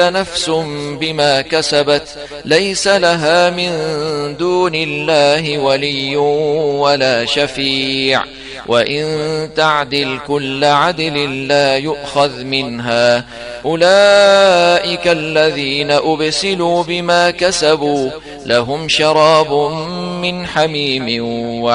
نفس بما كسبت ليس لها من دون الله ولي ولا شفيع وإن تعدل كل عدل لا يؤخذ منها أولئك الذين أبسلوا بما كسبوا لهم شراب من حميم